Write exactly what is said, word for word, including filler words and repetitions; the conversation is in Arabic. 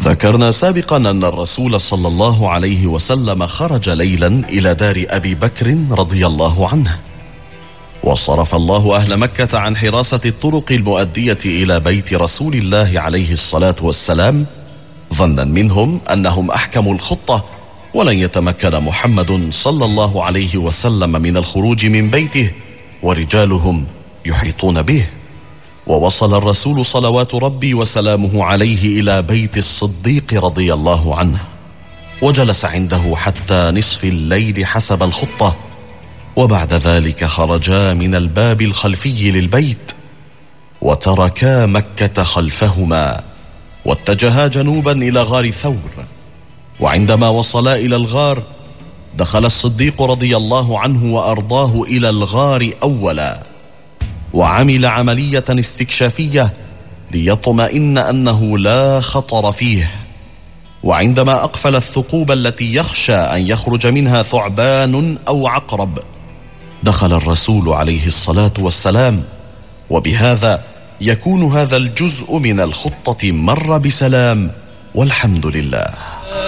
ذكرنا سابقا أن الرسول صلى الله عليه وسلم خرج ليلا إلى دار أبي بكر رضي الله عنه، وصرف الله أهل مكة عن حراسة الطرق المؤدية إلى بيت رسول الله عليه الصلاة والسلام، ظنا منهم أنهم أحكموا الخطة ولن يتمكن محمد صلى الله عليه وسلم من الخروج من بيته ورجالهم يحيطون به. ووصل الرسول صلوات ربي وسلامه عليه إلى بيت الصديق رضي الله عنه، وجلس عنده حتى نصف الليل حسب الخطة، وبعد ذلك خرجا من الباب الخلفي للبيت وتركا مكة خلفهما واتجها جنوبا إلى غار ثور. وعندما وصلا إلى الغار دخل الصديق رضي الله عنه وأرضاه إلى الغار أولا، وعمل عملية استكشافية ليطمئن أنه لا خطر فيه. وعندما أقفل الثقوب التي يخشى أن يخرج منها ثعبان أو عقرب دخل الرسول عليه الصلاة والسلام، وبهذا يكون هذا الجزء من الخطة مر بسلام، والحمد لله.